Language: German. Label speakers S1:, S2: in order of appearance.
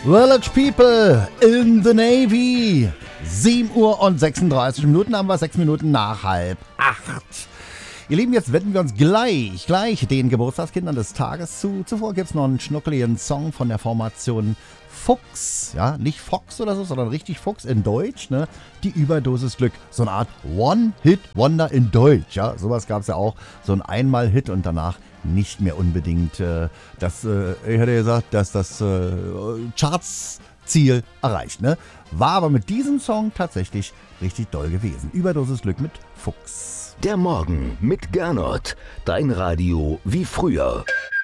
S1: Village People in the Navy. 7:36 haben wir, 6 Minuten nach 7:30. Ihr Lieben, jetzt wenden wir uns gleich den Geburtstagskindern des Tages zu. Zuvor gibt es noch einen schnuckeligen Song von der Formation Fuchs. Ja, nicht Fox oder so, sondern richtig Fuchs in Deutsch. Ne? Die Überdosis Glück. So eine Art One-Hit-Wonder in Deutsch. Ja, sowas gab es ja auch. So ein Einmal-Hit und danach nicht mehr unbedingt ich hätte gesagt, dass das Charts-Ziel erreicht. Ne? War aber mit diesem Song tatsächlich richtig doll gewesen. Überdosis Glück mit Fuchs.
S2: Der Morgen mit Gernot. Dein Radio wie früher.